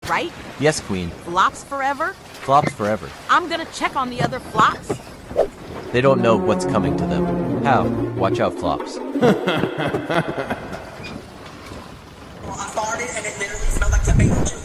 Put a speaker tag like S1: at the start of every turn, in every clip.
S1: right?
S2: Yes, Queen.
S1: Flops forever?
S2: Flops forever.
S1: I'm gonna check on the other flops.
S2: They don't know what's coming to them. How? Watch out, Flops.
S3: I farted and it literally smelled like tomato juice.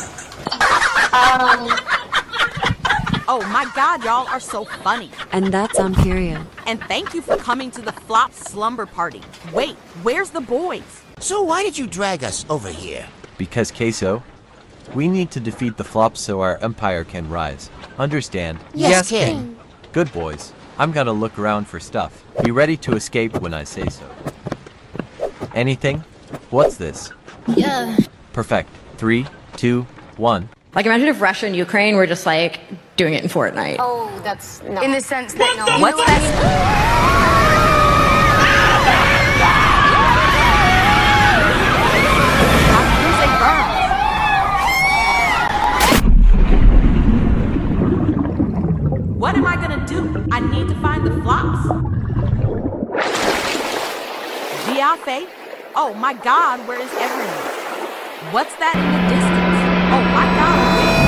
S1: Oh my God, y'all are so funny.
S4: And that's on period.
S1: And thank you for coming to the flop slumber party. Wait, where's the boys?
S5: So why did you drag us over here?
S2: Because, Queso, we need to defeat the Flops so our empire can rise. Understand?
S5: Yes, King.
S2: Good boys. I'm gonna look around for stuff. Be ready to escape when I say so. Anything? What's this?
S6: Yeah.
S2: Perfect. 3, 2, 1.
S6: Like, imagine if Russia and Ukraine were just, like, doing it in Fortnite.
S7: Oh, that's no. In the sense that no.
S1: What's that? What am I gonna do? I need to find the flops. Giafe? Oh my God, where is everyone? What's that in the distance? Oh my God.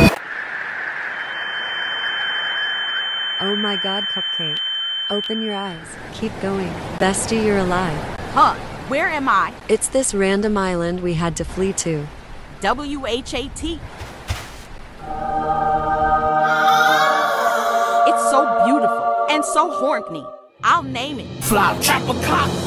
S4: Oh my God, Cupcake. Open your eyes. Keep going. Bestie, you're alive.
S1: Huh, where am I?
S4: It's this random island we had to flee to.
S1: WHAT. It's so beautiful and so horny. I'll name it.
S3: Flop, chopper, clock.